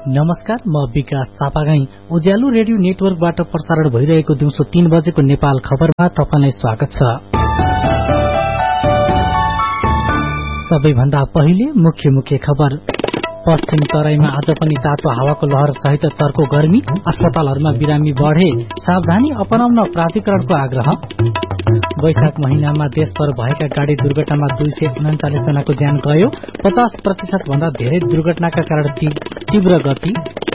नमस्कार, म विकास चापागाई। उज्यालो रेडियो नेटवर्कबाट प्रसारण भइरहेको दिउँसो 3 बजेको नेपाल खबरमा तपाईलाई स्वागत छ। सबैभन्दा पहिले मुख्य खबर। पश्चिम तराईमा आज पनि तातो हावाको लहर सहित चर्को गर्मी, अस्पतालहरूमा बिरामी बढे, सावधानी अपनाउन प्राधिकरणको आग्रह। वैशाख महिनामा देशभर भएका गाड़ी दुर्घटनामा 239 जनाको ज्यान गयो, 50% भन्दा धेरै दुर्घटनाका कारण तीव्र गति।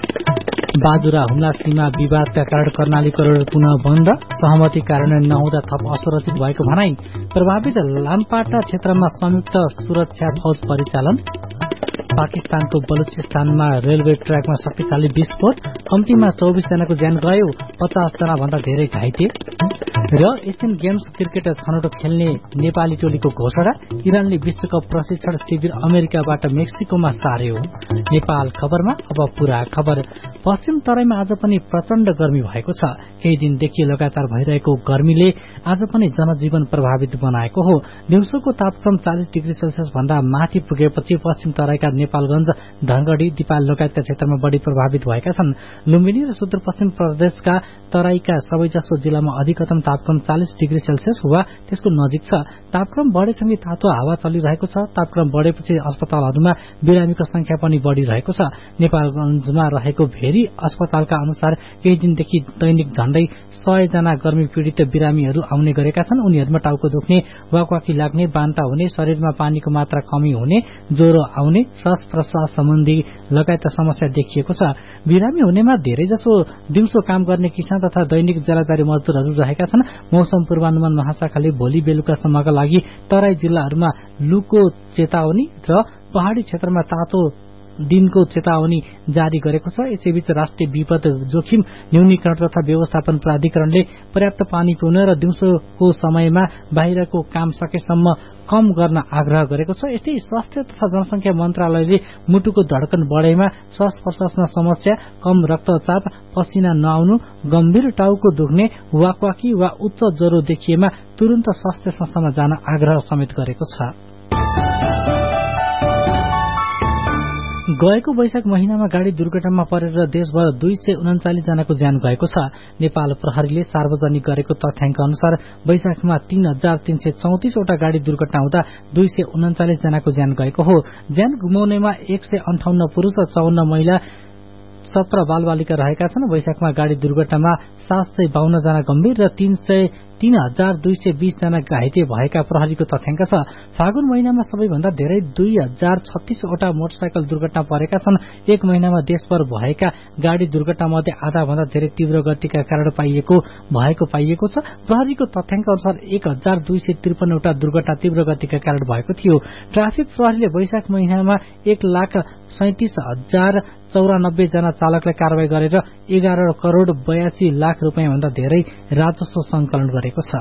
बाजुरा हुम्ला सीमा विवादका कारण कर्णाली करिडोर पुनः बन्द, सहमति कार्यान्वयन नहुँदा थप असुरक्षित भएको भनाई। प्रभावित लामपाटा क्षेत्रमा संयुक्त सुरक्षा फौज परिचालन। पाकिस्तानको बलुचिस्तानमा रेलवे ट्र्याकमा शक्तिशाली विस्फोट, कम्तीमा 24 जनाको ज्यान गयो, 50 जना भन्दा धेरै घाइते। र एशियन गेम्स क्रिकेट छनौट खेल्ने नेपाली टोलीको घोषणा, इरानले विश्वकप प्रशिक्षण शिविर अमेरिकाबाट मेक्सिकोमा सार्यो। नेपाल खबरमा अब पूरा खबर। पश्चिम तराईमा आज पनि प्रचण्ड गर्मी भएको छ। केही दिनदेखि लगातार भइरहेको गर्मीले आज पनि जनजीवन प्रभावित बनाएको हो। दिउँसोको तापक्रम 40 डिग्री सेल्सियस भन्दा माथि पुगेपछि पश्चिम तराईका नेपालगंज, धनगढ़ी, दिपाल लगायतका क्षेत्रमा बढ़ी प्रभावित भएका छन्। लुम्बिनी र सुदूरपश्चिम प्रदेशका तराईका सबैजसो जिल्लामा अधिकतम तापक्रम 40 डिग्री सेल्सियस वा त्यसको नजिक छ। तापक्रम बढेसँगै तातो हावा चलिरहेको छ। तापक्रम बढेपछि अस्पतालहरूमा बिरामीको संख्या पनि बढ़िरहेको छ। नेपालगंजमा रहेको भेरी अस्पतालका अनुसार केही दिनदेखि दैनिक झण्डै 100 जना गर्मी पीड़ित बिरामीहरू आउने गरेका छन्। उनीहरूमा टाउको दुख्ने, वाकवाकी लाग्ने, बान्ता हुने, शरीरमा पानीको मात्रा कमी हुने, ज्वरो आउने, श्वास प्रश्वास सम्बन्धी लगायत समस्या देखिएको छ। बिरामी हुनेमा धेरै जसो दिउँसो काम गर्ने किसान तथा दैनिक जलाधारी मजदूरहरू रहेका छन्। मौसम पूर्वानुमान महाशाखाले भोलि बेलुकासम्मका लागि तराई जिल्लाहरूमा लूको चेतावनी र पहाड़ी क्षेत्रमा तातो दिनको चेतावनी जारी गरेको छ। यसैबीच राष्ट्रिय विपद जोखिम न्यूनीकरण तथा व्यवस्थापन प्राधिकरणले पर्याप्त पानी पिउन र दिउँसोको समयमा बाहिरको काम सकेसम्म कम गर्न आग्रह गरेको छ। यस्तै स्वास्थ्य तथा जनसंख्या मन्त्रालयले मुटुको धड्कन बढेमा, श्वास प्रश्वासमा समस्या, कम रक्तचाप, पसिना नआउनु, गम्भीर टाउको दुख्ने, वाकवाकी वा उच्च ज्वरो देखिएमा तुरन्त स्वास्थ्य संस्थामा जान आग्रह समेत गरेको छ। गएको वैशाख महिनामा गाड़ी दुर्घटनामा परेर देशभर 239 जनाको ज्यान गएको छ। नेपाल प्रहरीले सार्वजनिक गरेको तथ्याङ्क अनुसार वैशाखमा 3334 वटा गाड़ी दुर्घटना हुँदा 239 जनाको ज्यान गएको हो। ज्यान गुमाउनेमा 158 पुरुष र 54 महिला, 17 बालबालिका रहेका छन्। वैशाखमा गाड़ी दुर्घटनामा 752 जना गम्भीर र 3220 जना घाइते भएका प्रहरीको तथ्याङ्क छ। फागुन महिनामा सबैभन्दा धेरै 2036 वटा मोटरसाइकल दुर्घटना परेका छन्। एक महिनामा देशभर भएका गाड़ी दुर्घटना मध्ये आधा भन्दा धेरै तीव्र गतिका कारण भएको पाइएको छ। प्रहरीको तथ्याङ्क अनुसार 1253 वटा दुर्घटना तीव्र गतिका कारण भएको थियो। ट्राफिक प्रहरीले वैशाख महिनामा 1,37,094 जना चालकलाई कारवाही गरेर 11 करोड़ 82 लाख रुपियाँ भन्दा धेरै राजस्व संकलन गरेको छ।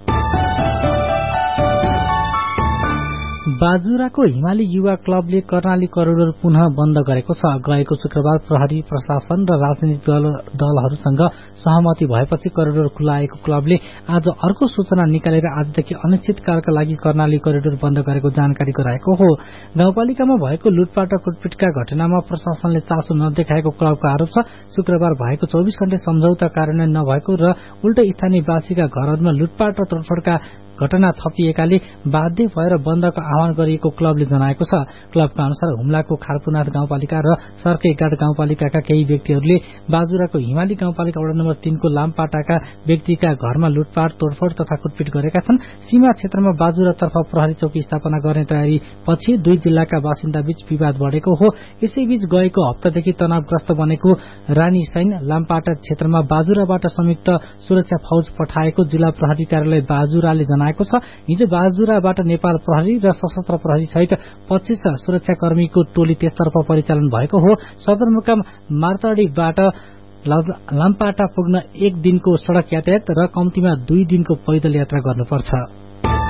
बाजुराको हिमाली युवा क्लबले कर्णाली करिडोर पुनः बन्द गरेको छ। गएको शुक्रबार प्रहरी, प्रशासन र राजनीतिक दलहरूसँग सहमति भएपछि करिडोर खुलाएको क्लबले आज अर्को सूचना निकालेर आजदेखि अनिश्चितकालका लागि कर्णाली करिडोर बन्द गरेको जानकारी गराएको हो। गाउँपालिकामा भएको लुटपाट र कुटपिटका घटनामा प्रशासनले चासो नदेखाएको क्लबको आरोप छ। शुक्रबार भएको 24 घण्टे सम्झौता कार्यान्वयन नभएको र उल्टै स्थानीयवासीका घरहरूमा लुटपाट र तोडफोडका घटना थपिएकाले बाध्य भएर बन्दको आह्वान गरिएको क्लबले जनाएको छ। क्लबका अनुसार हुम्लाको खारपुनाथ गाउँपालिका र सर्केगाड गाउँपालिकाका केही व्यक्तिहरूले बाजुराको हिमाली गाउँपालिका वडा नम्बर 3 को लामपाटाका व्यक्तिका घरमा लुटपाट, तोडफोड तथा कुटपिट गरेका छन्। सीमा क्षेत्रमा बाजुरातर्फ प्रहरी चौकी स्थापना गर्ने तयारी पछि दुई जिल्लाका बासिन्दा बीच विवाद बढेको हो। यसैबीच गएको हप्तादेखि तनावग्रस्त बनेको रानीसैन लामपाटा क्षेत्रमा बाजुराबाट संयुक्त सुरक्षा फौज पठाएको जिल्ला प्रहरी कार्यालय बाजुराले जनाएको छ। हिजो बाजुराबाट नेपाल प्रहरी र सशस्त्र प्रहरी सहित 25 सुरक्षाकर्मीको टोली त्यसतर्फ परिचालन भएको हो। सदरमुकाम मार्तडीबाट लामपाटा पुग्न 1 दिनको सड़क यातायात र कम्तीमा 2 दिनको पैदल यात्रा गर्नुपर्छ।